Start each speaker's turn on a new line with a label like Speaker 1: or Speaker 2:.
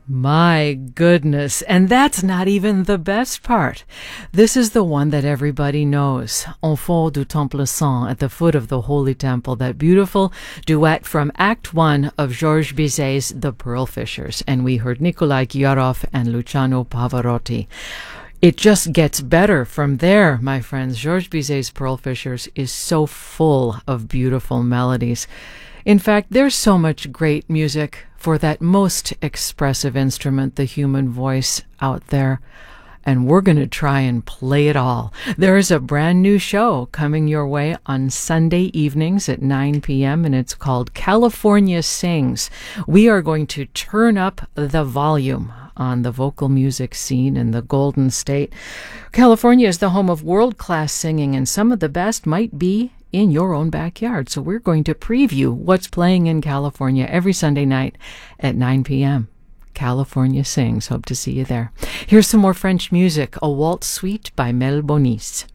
Speaker 1: My goodness, and that's not even the best part. This is the one that everybody knows. Enfant du Temple Saint, at the foot of the Holy Temple, that beautiful duet from Act 1 of Georges Bizet's The Pearl Fishers. And we heard Nikolai Ghiarov and Luciano Pavarotti. It just gets better from there, my friends. Georges Bizet's Pearl Fishers is so full of beautiful melodies. In fact, there's so much great music for that most expressive instrument, the human voice, out there. And we're going to try and play it all. There is a brand new show coming your way on Sunday evenings at 9 p.m., and it's called California Sings. We are going to turn up the volume on the vocal music scene in the Golden State. California is the home of world-class singing, and some of the best might be in your own backyard. So we're going to preview what's playing in California every Sunday night at 9 p.m. California Sings. Hope to see you there. Here's some more French music, a waltz suite by Mel Bonis.